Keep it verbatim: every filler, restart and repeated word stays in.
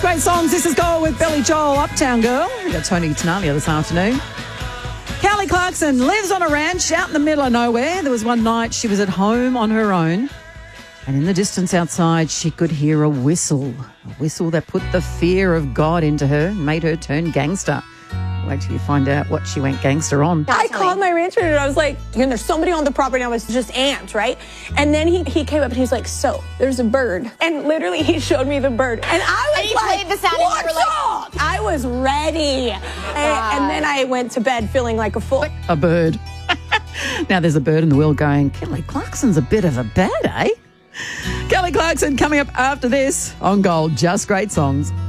Great Songs. This is Gold with Billy Joel, Uptown Girl. We got Tony Tanalia this afternoon. Kelly Clarkson lives on a ranch out in the middle of nowhere. There was one night she was at home on her own, and in the distance outside she could hear a whistle, a whistle that put the fear of God into her and made her turn gangster. Wait till you find out what she went gangster on. I called my rancher and I was like, and there's somebody on the property. And I was just ants, right? And then he, he came up and he was like, so there's a bird. And literally he showed me the bird. And I was and you like, played the sound what's and you were like, up? I was ready. And, and then I went to bed feeling like a fool. A bird. Now there's a bird in the wheel going, Kelly Clarkson's a bit of a bad, eh? Kelly Clarkson coming up after this on Gold. Just Great Songs.